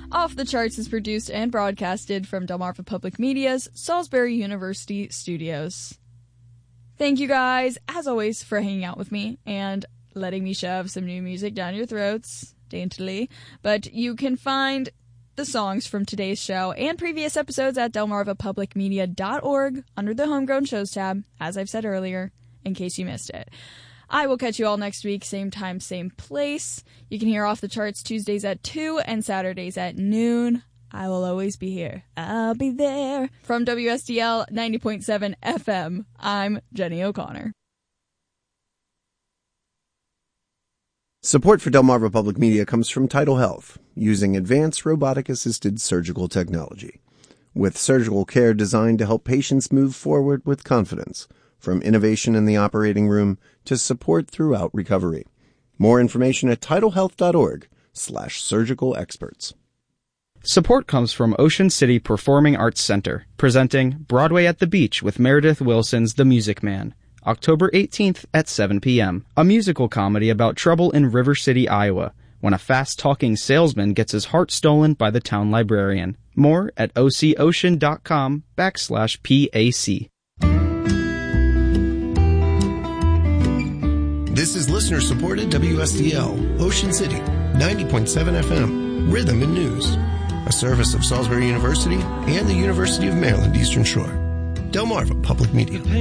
Off the Charts is produced and broadcasted from Delmarva Public Media's Salisbury University studios. Thank you guys, as always, for hanging out with me and letting me shove some new music down your throats, daintily. But you can find the songs from today's show and previous episodes at delmarvapublicmedia.org under the Homegrown Shows tab, as I've said earlier, in case you missed it. I will catch you all next week, same time, same place. You can hear Off the Charts Tuesdays at 2 and Saturdays at noon. I will always be here. I'll be there. From WSDL 90.7 FM, I'm Jenny O'Connor. Support for Delmarva Public Media comes from Tidal Health, using advanced robotic-assisted surgical technology. With surgical care designed to help patients move forward with confidence, from innovation in the operating room to support throughout recovery. More information at tidalhealth.org/surgical experts. Support comes from Ocean City Performing Arts Center, presenting Broadway at the Beach with Meredith Wilson's The Music Man, October 18th at 7 p.m., a musical comedy about trouble in River City, Iowa, when a fast-talking salesman gets his heart stolen by the town librarian. More at ococean.com/PAC. This is listener-supported WSDL, Ocean City, 90.7 FM, Rhythm and News, a service of Salisbury University and the University of Maryland Eastern Shore. Delmarva Public Media.